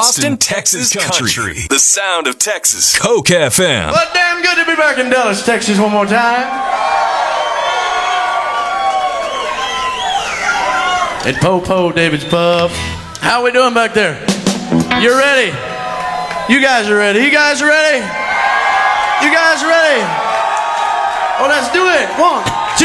Austin, Texas country. The sound of Texas. Coke FM. Well, damn good to be back in Dallas, Texas one more time. At Po David's Pub. How we doing back there? You ready? You guys are ready. You guys are ready? You guys are ready? Oh, let's do it. 1,